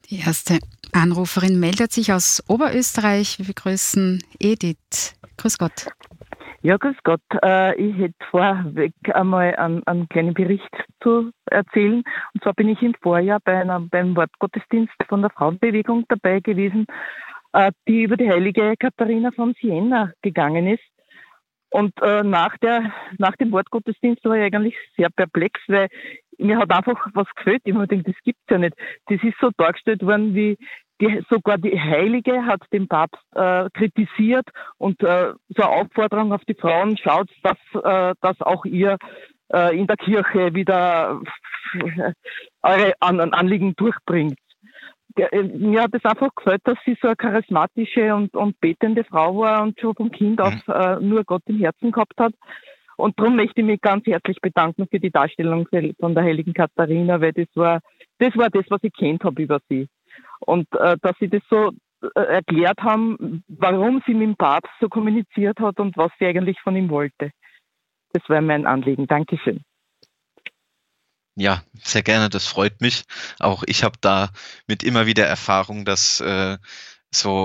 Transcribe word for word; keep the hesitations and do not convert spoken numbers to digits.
Die erste Anruferin meldet sich aus Oberösterreich. Wir begrüßen Edith. Grüß Gott. Ja, grüß Gott. Äh, ich hätte vorweg einmal einen, einen kleinen Bericht zu erzählen. Und zwar bin ich im Vorjahr bei einer, beim Wortgottesdienst von der Frauenbewegung dabei gewesen, äh, die über die heilige Katharina von Siena gegangen ist. Und äh, nach, der, nach dem Wortgottesdienst war ich eigentlich sehr perplex, weil mir hat einfach was gefällt. Ich habe mir gedacht, das gibt's ja nicht. Das ist so dargestellt worden, wie die, sogar die Heilige hat den Papst äh, kritisiert und äh, so eine Aufforderung auf die Frauen, schaut, dass, äh, dass auch ihr äh, in der Kirche wieder äh, eure An- Anliegen durchbringt. Ja, mir hat es einfach gefällt, dass sie so eine charismatische und, und betende Frau war und schon vom Kind auf äh, nur Gott im Herzen gehabt hat. Und darum möchte ich mich ganz herzlich bedanken für die Darstellung von der heiligen Katharina, weil das war das, war das was ich kennt habe über sie. Und äh, dass sie das so äh, erklärt haben, warum sie mit dem Papst so kommuniziert hat und was sie eigentlich von ihm wollte. Das war mein Anliegen. Dankeschön. Ja, sehr gerne, das freut mich. Auch ich habe da mit immer wieder Erfahrung, dass äh, so